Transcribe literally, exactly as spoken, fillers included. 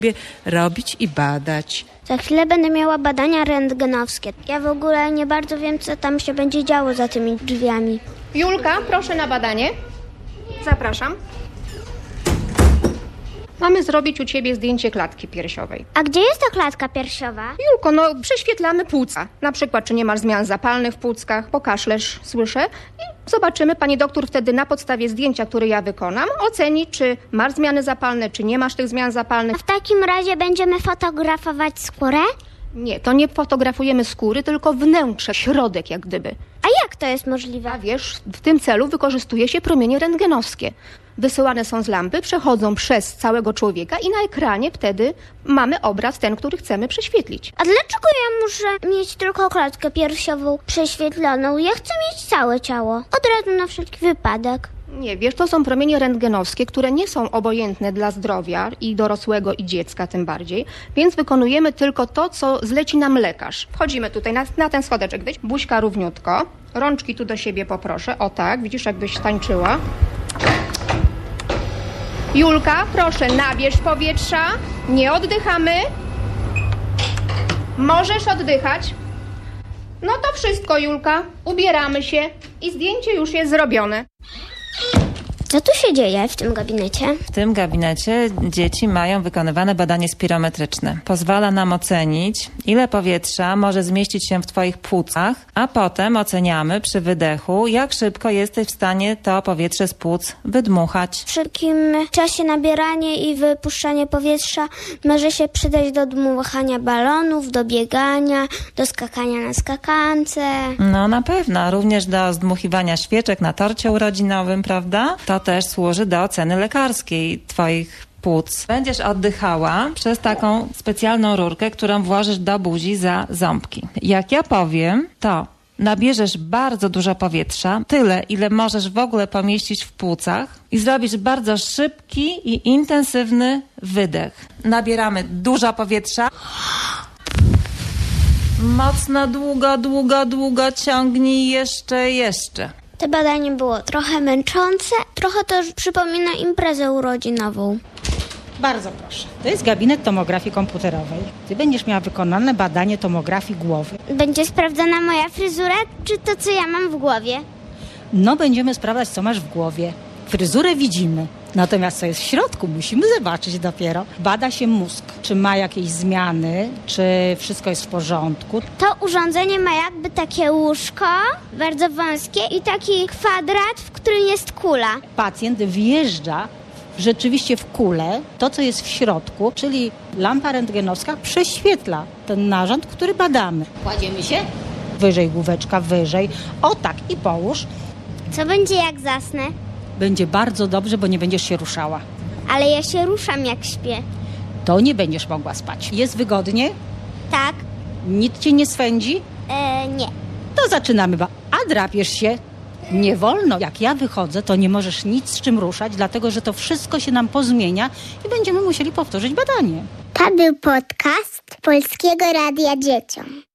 robić i badać. Za chwilę będę miała badania rentgenowskie. Ja w ogóle nie bardzo wiem, co tam się będzie działo za tymi drzwiami. Julka, proszę na badanie. Zapraszam. Mamy zrobić u ciebie zdjęcie klatki piersiowej. A gdzie jest ta klatka piersiowa? Julko, no prześwietlamy płuca. Na przykład, czy nie masz zmian zapalnych w płuckach, pokaszlesz, słyszę. I zobaczymy, pani doktor wtedy na podstawie zdjęcia, które ja wykonam, oceni, czy masz zmiany zapalne, czy nie masz tych zmian zapalnych. A w takim razie będziemy fotografować skórę? Nie, to nie fotografujemy skóry, tylko wnętrze, środek jak gdyby. A jak to jest możliwe? A wiesz, w tym celu wykorzystuje się promienie rentgenowskie. Wysyłane są z lampy, przechodzą przez całego człowieka i na ekranie wtedy mamy obraz ten, który chcemy prześwietlić. A dlaczego ja muszę mieć tylko klatkę piersiową prześwietloną? Ja chcę mieć całe ciało. Od razu na wszelki wypadek. Nie, wiesz, to są promienie rentgenowskie, które nie są obojętne dla zdrowia i dorosłego, i dziecka tym bardziej, więc wykonujemy tylko to, co zleci nam lekarz. Wchodzimy tutaj na, na ten schodeczek, weź buźka równiutko, rączki tu do siebie poproszę, o tak, widzisz, jakbyś tańczyła. Julka, proszę, nabierz powietrza, nie oddychamy. Możesz oddychać. No to wszystko, Julka, ubieramy się i zdjęcie już jest zrobione. Co tu się dzieje w tym gabinecie? W tym gabinecie dzieci mają wykonywane badanie spirometryczne. Pozwala nam ocenić, ile powietrza może zmieścić się w twoich płucach, a potem oceniamy przy wydechu, jak szybko jesteś w stanie to powietrze z płuc wydmuchać. W szybkim czasie nabieranie i wypuszczanie powietrza może się przydać do dmuchania balonów, do biegania, do skakania na skakance. No na pewno, również do zdmuchiwania świeczek na torcie urodzinowym, prawda? To też służy do oceny lekarskiej twoich płuc. Będziesz oddychała przez taką specjalną rurkę, którą włożysz do buzi za ząbki. Jak ja powiem, to nabierzesz bardzo dużo powietrza, tyle, ile możesz w ogóle pomieścić w płucach i zrobisz bardzo szybki i intensywny wydech. Nabieramy dużo powietrza. Mocno, długo, długo, długo ciągnij jeszcze, jeszcze. To badanie było trochę męczące, trochę to przypomina imprezę urodzinową. Bardzo proszę. To jest gabinet tomografii komputerowej. Ty będziesz miała wykonane badanie tomografii głowy. Będzie sprawdzana moja fryzura, czy to, co ja mam w głowie? No, będziemy sprawdzać, co masz w głowie. Fryzurę widzimy. Natomiast co jest w środku, musimy zobaczyć dopiero. Bada się mózg, czy ma jakieś zmiany, czy wszystko jest w porządku. To urządzenie ma jakby takie łóżko, bardzo wąskie i taki kwadrat, w którym jest kula. Pacjent wjeżdża rzeczywiście w kulę, to co jest w środku, czyli lampa rentgenowska prześwietla ten narząd, który badamy. Kładziemy się, wyżej główeczka, wyżej, o tak i połóż. Co będzie jak zasnę? Będzie bardzo dobrze, bo nie będziesz się ruszała. Ale ja się ruszam jak śpię. To nie będziesz mogła spać. Jest wygodnie? Tak? Nic cię nie swędzi? E, nie. To zaczynamy. Ba- A drapiesz się? Nie wolno. Jak ja wychodzę, to nie możesz nic z czym ruszać, dlatego że to wszystko się nam pozmienia i będziemy musieli powtórzyć badanie. To był podcast Polskiego Radia Dzieciom.